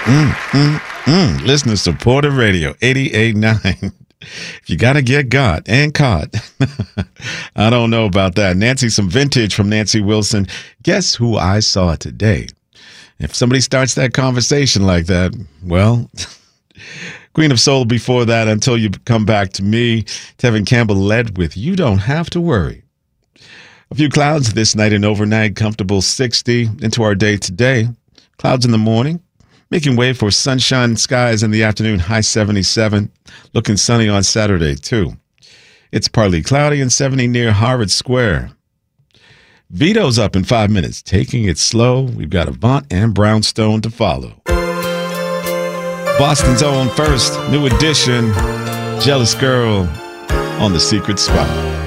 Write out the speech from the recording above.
Listener supported radio, 88.9. If you got to get got and caught. I don't know about that. Nancy, some vintage from Nancy Wilson. Guess who I saw today? If somebody starts that conversation like that, well, Queen of Soul before that, Until You Come Back to Me. Tevin Campbell led with You Don't Have to Worry. A few clouds this night and overnight, comfortable 60 into our day today. Clouds in the morning, making way for sunshine skies in the afternoon, high 77. Looking sunny on Saturday, too. It's partly cloudy and 70 near Harvard Square. Vito's up in 5 minutes, taking it slow. We've got Avant and Brownstone to follow. Boston's own first, new edition, Jealous Girl on The Secret Spot.